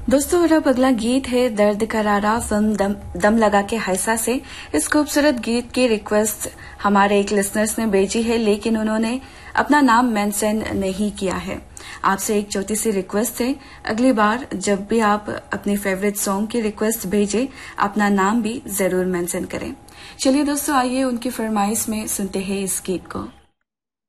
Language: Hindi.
दोस्तों और अब अगला गीत है दर्द करारा फिल्म दम लगा के हाइसा से। इस खूबसूरत गीत की रिक्वेस्ट हमारे एक लिसनर्स ने भेजी है, लेकिन उन्होंने अपना नाम मेंशन नहीं किया है। आपसे एक छोटी सी रिक्वेस्ट है, अगली बार जब भी आप अपनी फेवरेट सॉन्ग की रिक्वेस्ट भेजें, अपना नाम भी जरूर मेंशन करें। चलिए दोस्तों, आइए उनकी फरमाइश में सुनते हैं इस गीत को।